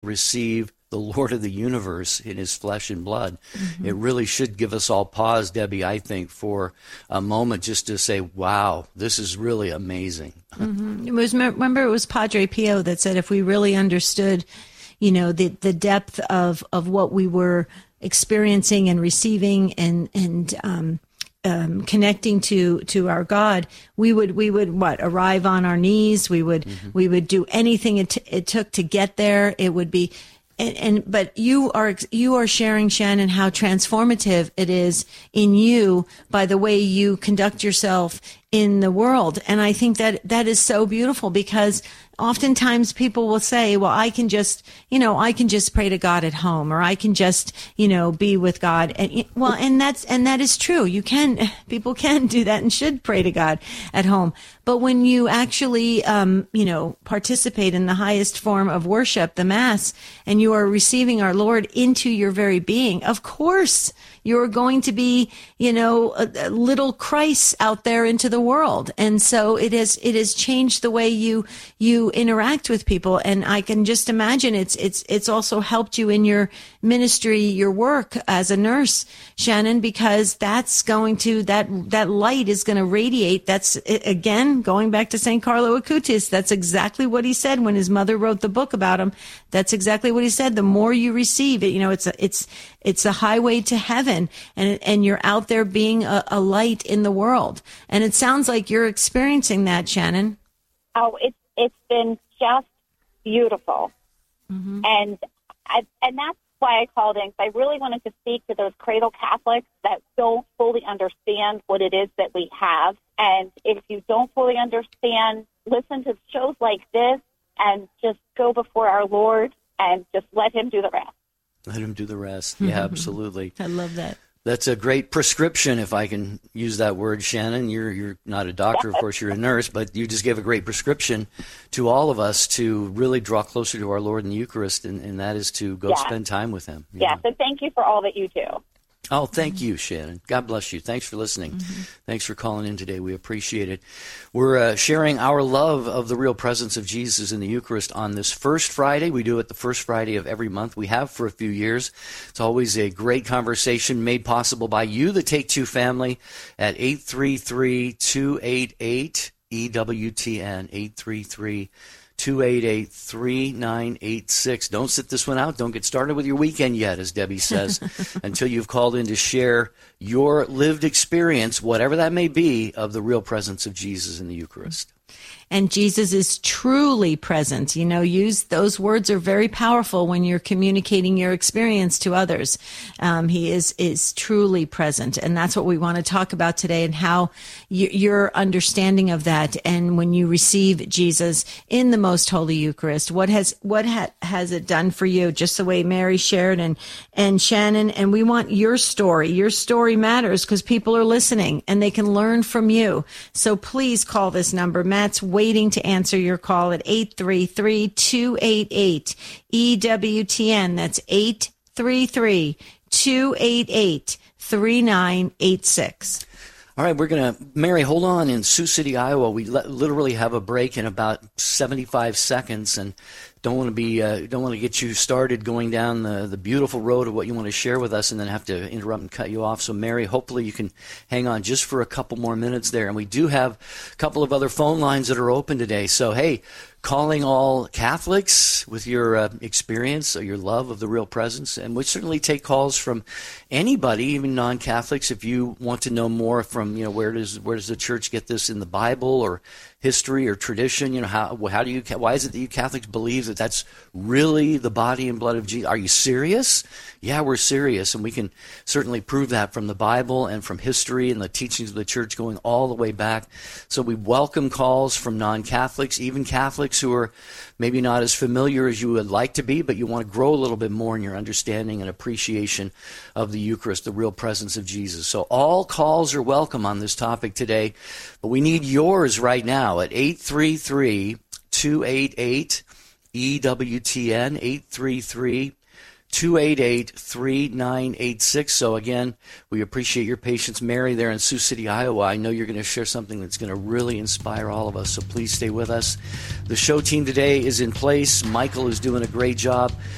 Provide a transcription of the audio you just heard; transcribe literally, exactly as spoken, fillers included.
receive the Lord of the universe in his flesh and blood. Mm-hmm. It really should give us all pause, Debbie, I think, for a moment just to say, wow, this is really amazing. Mm-hmm. It was, remember, it was Padre Pio that said if we really understood, you know, the, the depth of, of what we were experiencing and receiving and, and, um, Um, connecting to, to our God, we would we would what arrive on our knees. We would mm-hmm. we would do anything it, t- it took to get there. It would be, and, and but you are you are sharing, Shannon, how transformative it is in you by the way you conduct yourself in the world. And I think that that is so beautiful, because oftentimes people will say, well, I can just, you know, I can just pray to God at home, or I can just, you know, be with God. And well, and that's, and that is true. You can, people can do that and should pray to God at home. But when you actually, um, you know, participate in the highest form of worship, the Mass, and you are receiving our Lord into your very being, of course, you're going to be, you know, a, a little Christ out there into the world. And so it is, it has changed the way you, you interact with people. And I can just imagine it's, it's, it's also helped you in your ministry, your work as a nurse, Shannon, because that's going to, that, that light is going to radiate. That's, again, going back to Saint Carlo Acutis, that's exactly what he said when his mother wrote the book about him. That's exactly what he said. The more you receive it, you know, it's a, it's, it's a highway to heaven, and, and you're out there being a, a light in the world. And it sounds like you're experiencing that, Shannon. Oh, it's, it's been just beautiful. Mm-hmm. And I, and that's why I called in, because I really wanted to speak to those cradle Catholics that don't fully understand what it is that we have. And if you don't fully understand, listen to shows like this and just go before our Lord and just let him do the rest. Let him do the rest. Yeah, absolutely. I love that. That's a great prescription, if I can use that word, Shannon. You're you're not a doctor, of course, you're a nurse, but you just gave a great prescription to all of us to really draw closer to our Lord in the Eucharist, and, and that is to go yeah. spend time with him. Yeah, know? So thank you for all that you do. Oh, thank you, Shannon. God bless you. Thanks for listening. Mm-hmm. Thanks for calling in today. We appreciate it. We're uh, sharing our love of the real presence of Jesus in the Eucharist on this first Friday. We do it the first Friday of every month. We have for a few years. It's always a great conversation made possible by you, the Take Two family, at eight three three, two eight eight, E W T N, eight three three, two eight eight, three nine eight six. Don't sit this one out. Don't get started with your weekend yet, as Debbie says, until you've called in to share your lived experience, whatever that may be, of the real presence of Jesus in the Eucharist. And Jesus is truly present. You know, use those words are very powerful when you're communicating your experience to others. Um, he is is truly present, and that's what we want to talk about today, and how y- your understanding of that. And when you receive Jesus in the Most Holy Eucharist, what has what ha- has it done for you? Just the way Mary shared and and Shannon. And we want your story. Your story matters because people are listening and they can learn from you. So please call this number. Matt's waiting to answer your call at eight three three, two eight eight, E W T N. That's eight three three, two eight eight, three nine eight six. All right, we're going to, Mary, hold on in Sioux City, Iowa. We le- literally have a break in about seventy-five seconds, and don't want to be, uh, don't want to get you started going down the, the beautiful road of what you want to share with us and then have to interrupt and cut you off. So, Mary, hopefully you can hang on just for a couple more minutes there. And we do have a couple of other phone lines that are open today. So, hey, calling all Catholics with your uh, experience or your love of the real presence. And we certainly take calls from anybody, even non-Catholics, if you want to know more from, you know, where does where does the church get this in the Bible or history or tradition? You know, how how do you why is it that you Catholics believe that that's really the body and blood of Jesus? Are you serious? Yeah, we're serious, and we can certainly prove that from the Bible and from history and the teachings of the church going all the way back. So we welcome calls from non-Catholics, even Catholics who are maybe not as familiar as you would like to be, but you want to grow a little bit more in your understanding and appreciation of the Eucharist, the real presence of Jesus. So all calls are welcome on this topic today, but we need yours right now at eight three three, two eight eight, E W T N, eight three three, two eight eight, three nine eight six. So again, we appreciate your patience. Mary there in Sioux City, Iowa, I know you're going to share something that's going to really inspire all of us, so please stay with us. The show team today is in place. Michael is doing a great job